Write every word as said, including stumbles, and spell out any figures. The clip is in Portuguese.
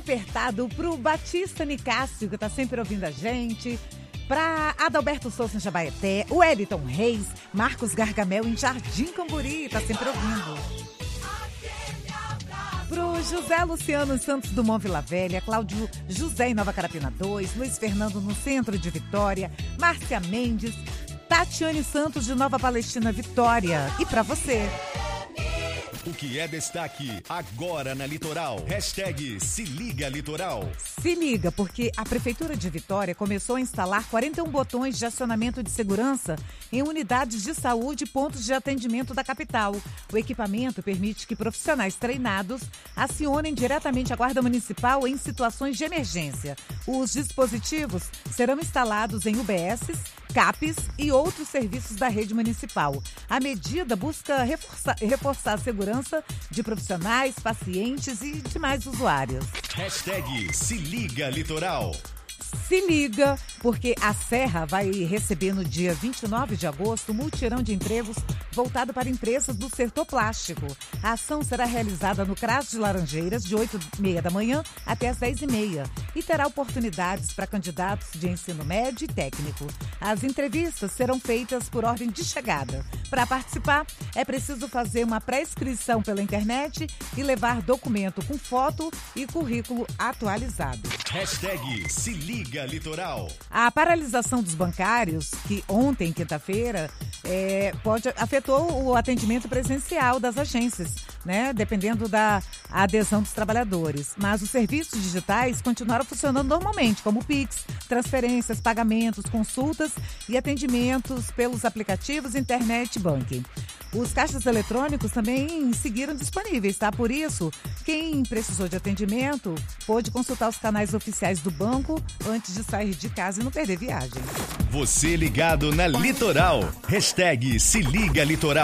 apertado pro Batista Nicásio, que tá sempre ouvindo a gente. Para Adalberto Souza em Jabaeté, o Wellington Reis, Marcos Gargamel em Jardim Camburi, tá sempre ouvindo. Pro José Luciano Santos Dumont Vila Velha, Cláudio José em Nova Carapina dois, Luiz Fernando no centro de Vitória, Márcia Mendes, Tatiane Santos de Nova Palestina Vitória. E para você. O que é destaque agora na Litoral? Hashtag Se Liga Litoral. Se liga, porque a Prefeitura de Vitória começou a instalar quarenta e um botões de acionamento de segurança em unidades de saúde e pontos de atendimento da capital. O equipamento permite que profissionais treinados acionem diretamente a Guarda Municipal em situações de emergência. Os dispositivos serão instalados em U B Ss, CAPs e outros serviços da rede municipal. A medida busca reforçar, reforçar a segurança de profissionais, pacientes e demais usuários. Hashtag Se Liga Litoral. Se liga, porque a Serra vai receber no dia vinte e nove de agosto um mutirão de empregos voltado para empresas do setor plástico. A ação será realizada no CRAS de Laranjeiras, de oito e meia da manhã até as dez e meia, e terá oportunidades para candidatos de ensino médio e técnico. As entrevistas serão feitas por ordem de chegada. Para participar, é preciso fazer uma pré-inscrição pela internet e levar documento com foto e currículo atualizado. Hashtag Se Liga Litoral. A paralisação dos bancários, que ontem, quinta-feira, é, pode, afetou o atendimento presencial das agências, né? Dependendo da adesão dos trabalhadores. Mas os serviços digitais continuaram funcionando normalmente, como Pix, transferências, pagamentos, consultas e atendimentos pelos aplicativos Internet Banking. Os caixas eletrônicos também seguiram disponíveis, tá? Por isso, quem precisou de atendimento pôde consultar os canais oficiais do banco antes de sair de casa e não perder viagem. Você ligado na Litoral. Hashtag Se Liga Litoral.